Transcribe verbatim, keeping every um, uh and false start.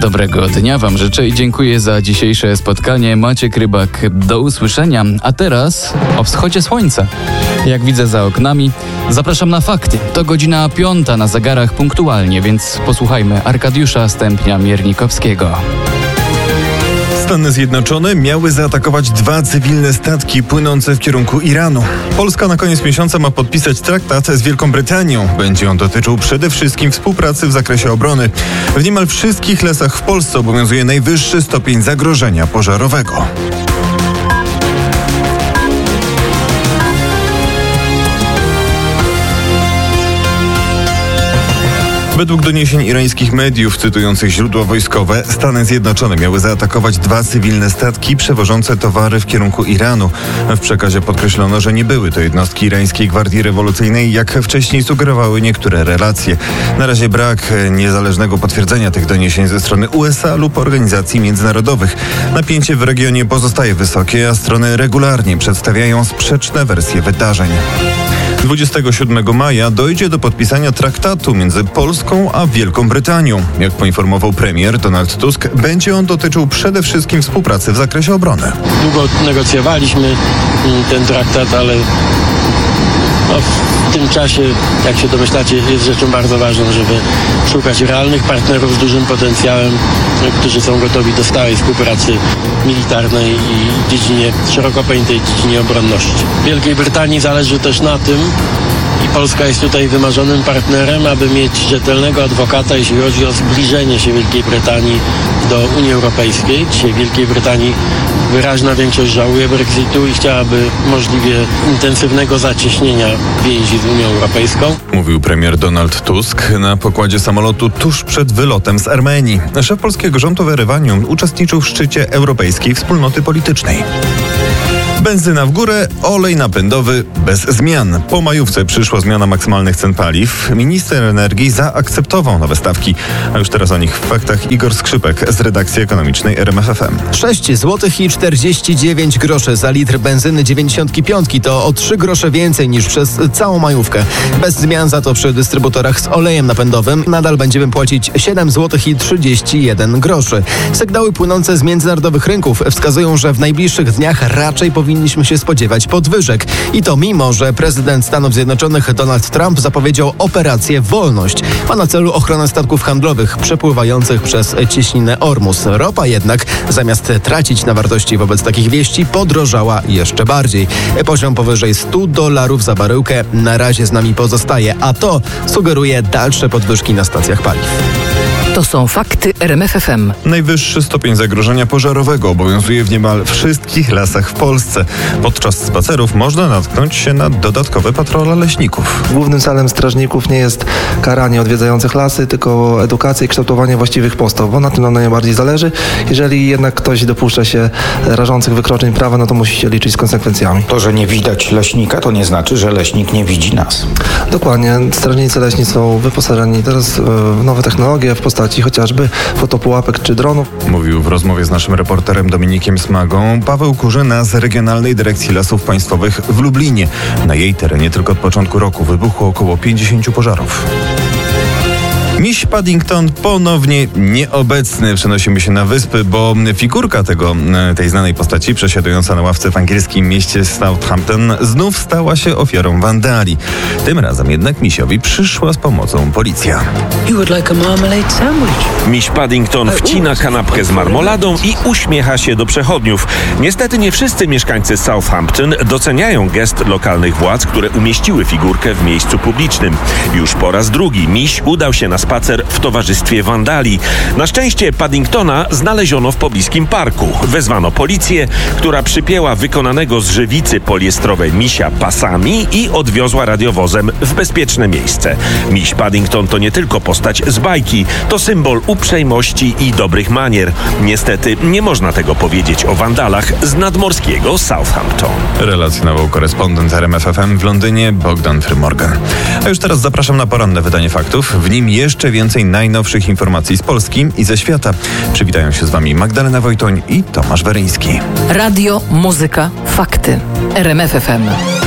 Dobrego dnia Wam życzę i dziękuję za dzisiejsze spotkanie. Maciek Rybak, do usłyszenia. A teraz o wschodzie słońca. Jak widzę za oknami, zapraszam na fakty. To godzina piąta na zegarach punktualnie, więc posłuchajmy Arkadiusza Stępnia-Miernikowskiego. Stany Zjednoczone miały zaatakować dwa cywilne statki płynące w kierunku Iranu. Polska na koniec miesiąca ma podpisać traktat z Wielką Brytanią. Będzie on dotyczył przede wszystkim współpracy w zakresie obrony. W niemal wszystkich lasach w Polsce obowiązuje najwyższy stopień zagrożenia pożarowego. Według doniesień irańskich mediów cytujących źródła wojskowe, Stany Zjednoczone miały zaatakować dwa cywilne statki przewożące towary w kierunku Iranu. W przekazie podkreślono, że nie były to jednostki irańskiej Gwardii Rewolucyjnej, jak wcześniej sugerowały niektóre relacje. Na razie brak niezależnego potwierdzenia tych doniesień ze strony U S A lub organizacji międzynarodowych. Napięcie w regionie pozostaje wysokie, a strony regularnie przedstawiają sprzeczne wersje wydarzeń. dwudziestego siódmego maja dojdzie do podpisania traktatu między Polską a Wielką Brytanią. Jak poinformował premier Donald Tusk, będzie on dotyczył przede wszystkim współpracy w zakresie obrony. Długo negocjowaliśmy ten traktat, ale no, w tym czasie, jak się domyślacie, jest rzeczą bardzo ważną, żeby szukać realnych partnerów z dużym potencjałem, którzy są gotowi do stałej współpracy militarnej i w dziedzinie, szeroko pojętej dziedzinie obronności. Wielkiej Brytanii zależy też na tym, i Polska jest tutaj wymarzonym partnerem, aby mieć rzetelnego adwokata, jeśli chodzi o zbliżenie się Wielkiej Brytanii do Unii Europejskiej. Dzisiaj w Wielkiej Brytanii wyraźna większość żałuje Brexitu i chciałaby możliwie intensywnego zacieśnienia więzi z Unią Europejską. Mówił premier Donald Tusk na pokładzie samolotu tuż przed wylotem z Armenii. Szef polskiego rządu w Erywaniu uczestniczył w szczycie Europejskiej Wspólnoty Politycznej. Benzyna w górę, olej napędowy bez zmian. Po majówce przyszła zmiana maksymalnych cen paliw. Minister energii zaakceptował nowe stawki. A już teraz o nich w faktach Igor Skrzypek z redakcji ekonomicznej R M F F M. sześć złotych czterdzieści dziewięć groszy za litr benzyny dziewięćdziesiąt pięć to o trzy grosze więcej niż przez całą majówkę. Bez zmian za to przy dystrybutorach z olejem napędowym nadal będziemy płacić siedem złotych trzydzieści jeden groszy. Sygnały płynące z międzynarodowych rynków wskazują, że w najbliższych dniach raczej powinny Powinniśmy się spodziewać podwyżek. I to mimo, że prezydent Stanów Zjednoczonych Donald Trump zapowiedział operację Wolność. Ma na celu ochronę statków handlowych przepływających przez cieśninę Ormus. Ropa jednak, zamiast tracić na wartości wobec takich wieści, podrożała jeszcze bardziej. Poziom powyżej stu dolarów za baryłkę na razie z nami pozostaje, a to sugeruje dalsze podwyżki na stacjach paliw. To są fakty R M F F M. Najwyższy stopień zagrożenia pożarowego obowiązuje w niemal wszystkich lasach w Polsce. Podczas spacerów można natknąć się na dodatkowe patrole leśników. Głównym celem strażników nie jest karanie odwiedzających lasy, tylko edukacja i kształtowanie właściwych postaw, bo na tym nam najbardziej zależy. Jeżeli jednak ktoś dopuszcza się rażących wykroczeń prawa, no to musi się liczyć z konsekwencjami. To, że nie widać leśnika, to nie znaczy, że leśnik nie widzi nas. Dokładnie. Strażnicy leśni są wyposażeni teraz w nowe technologie w postaci chociażby fotopułapek czy dronów. Mówił w rozmowie z naszym reporterem Dominikiem Smagą Paweł Kurzyna z Regionalnej Dyrekcji Lasów Państwowych w Lublinie. Na jej terenie tylko od początku roku wybuchło około pięćdziesięciu pożarów. Miś Paddington ponownie nieobecny. Przenosimy się na wyspy, bo figurka tego, tej znanej postaci przesiadująca na ławce w angielskim mieście Southampton znów stała się ofiarą wandali. Tym razem jednak misiowi przyszła z pomocą policja. You would like a marmalade sandwich? Miś Paddington wcina kanapkę z marmoladą i uśmiecha się do przechodniów. Niestety nie wszyscy mieszkańcy Southampton doceniają gest lokalnych władz, które umieściły figurkę w miejscu publicznym. Już po raz drugi miś udał się na spacer w towarzystwie wandali. Na szczęście Paddingtona znaleziono w pobliskim parku. Wezwano policję, która przypięła wykonanego z żywicy poliestrowej misia pasami i odwiozła radiowozem w bezpieczne miejsce. Miś Paddington to nie tylko postać z bajki, to symbol uprzejmości i dobrych manier. Niestety nie można tego powiedzieć o wandalach z nadmorskiego Southampton. Relacjonował korespondent R M F F M w Londynie Bogdan Frymorgan. A już teraz zapraszam na poranne wydanie faktów. W nim jeszcze więcej najnowszych informacji z Polski i ze świata. Przywitają się z Wami Magdalena Wojtoń i Tomasz Weryński. Radio, muzyka, fakty. R M F F M.